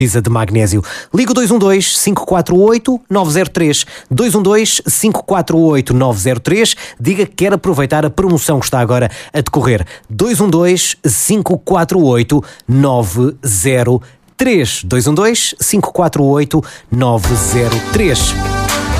De magnésio. Liga o 212-548-903. 212-548-903. Diga que quer aproveitar a promoção que está agora a decorrer. 212-548-903. 212-548-903.